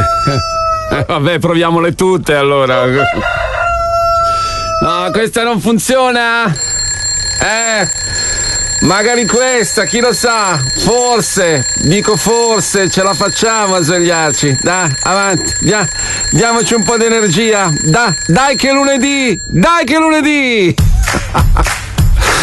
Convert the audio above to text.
Vabbè, proviamole tutte allora. No, questa non funziona. Magari questa, chi lo sa? Forse, dico forse, ce la facciamo a svegliarci. Dai, avanti, diamoci un po' di energia. Dai che è lunedì! Dai che è lunedì!